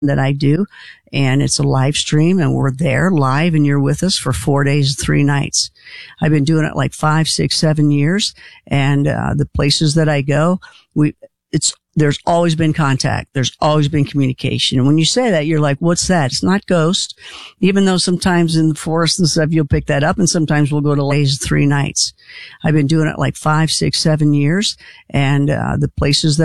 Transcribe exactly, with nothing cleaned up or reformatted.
that I do, and it's a live stream, and we're there live, and you're with us for four days, three nights. I've been doing it like five, six, seven years, and uh, the places that I go, we it's there's always been contact. There's always been communication. And when you say that, you're like, what's that? It's not ghost. Even though sometimes in the forest and stuff, you'll pick that up, and sometimes we'll go to days, three nights. I've been doing it like five, six, seven years, and uh, the places that